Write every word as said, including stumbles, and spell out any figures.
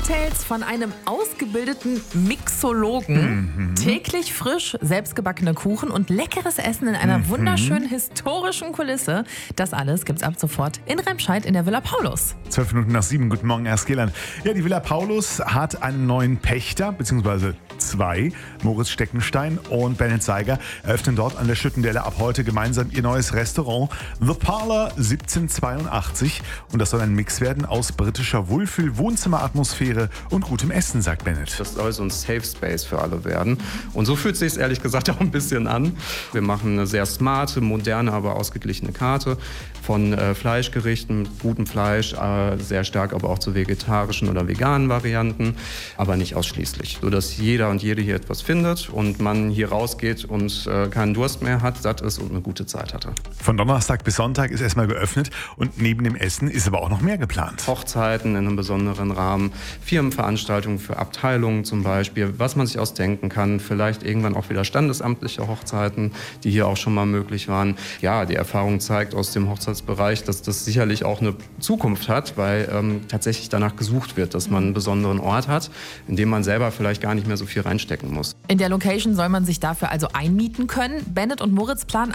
Cocktails von einem ausgebildeten Mixologen, mhm. täglich frisch selbstgebackene Kuchen und leckeres Essen in einer mhm. wunderschönen historischen Kulisse. Das alles gibt's ab sofort in Remscheid in der Villa Paulus. Zwölf Minuten nach sieben. Guten Morgen, Herr Skeland. Ja, die Villa Paulus hat einen neuen Pächter, beziehungsweise zwei. Moritz Steckenstein und Bennett Seiger eröffnen dort an der Schüttendelle ab heute gemeinsam ihr neues Restaurant The Parlour siebzehnhundertzweiundachtzig. Und das soll ein Mix werden aus britischer Wohlfühl-, Wohnzimmeratmosphäre und gutem Essen, sagt Bennett. Das soll so ein Safe Space für alle werden. Und so fühlt es sich ehrlich gesagt auch ein bisschen an. Wir machen eine sehr smarte, moderne, aber ausgeglichene Karte von äh, Fleischgerichten, gutem Fleisch, äh, sehr stark aber auch zu vegetarischen oder veganen Varianten, aber nicht ausschließlich, sodass jeder und jede hier etwas findet und man hier rausgeht und äh, keinen Durst mehr hat, satt ist und eine gute Zeit hatte. Von Donnerstag bis Sonntag ist erstmal geöffnet und neben dem Essen ist aber auch noch mehr geplant. Hochzeiten in einem besonderen Rahmen, Firmenveranstaltungen für Abteilungen zum Beispiel, was man sich ausdenken kann, vielleicht irgendwann auch wieder standesamtliche Hochzeiten, die hier auch schon mal möglich waren. Ja, die Erfahrung zeigt aus dem Hochzeitsbereich, dass das sicherlich auch eine Zukunft hat, weil ähm, tatsächlich danach gesucht wird, dass man einen besonderen Ort hat, in dem man selber vielleicht gar nicht mehr so viel reinstecken muss. In der Location soll man sich dafür also einmieten können. Bennett und Moritz planen